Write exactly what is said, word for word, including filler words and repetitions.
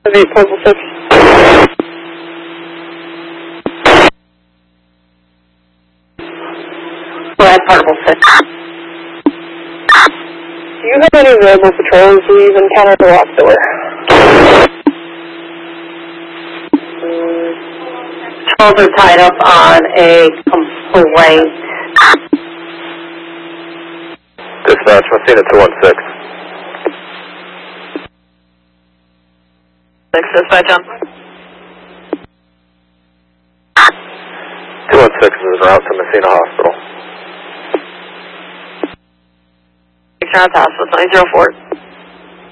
eight Particle six. Red Particle six. Do you have any available patrols who you've encountered the locked door? Patrols are tied up on a complaint. Dispatch, Messina two one six. Six, dispatch on. two one six is en route to Messina Hospital. Hospital, nine zero four.